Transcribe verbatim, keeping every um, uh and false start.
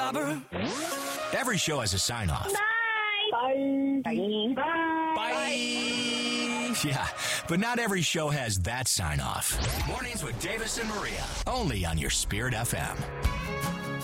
Barbara. Every show has a sign-off. Bye. Bye. Bye. Bye. Yeah, but not every show has that sign-off. Mornings with Davis and Maria, only on your Spirit F M.